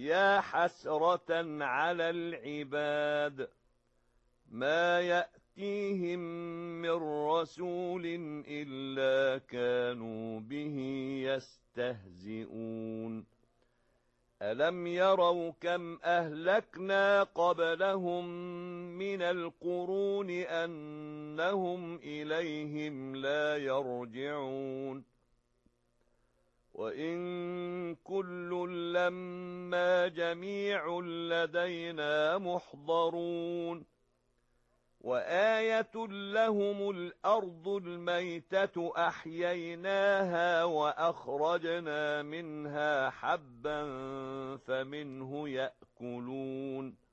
يا حسرة على العباد ما يأتيهم من رسول إلا كانوا به يستهزئون ألم يروا كم أهلكنا قبلهم من القرون أنهم إليهم لا يرجعون وإن كل لما جميع لدينا محضرون وآية لهم الأرض الميتة أحييناها وأخرجنا منها حبا فمنه يأكلون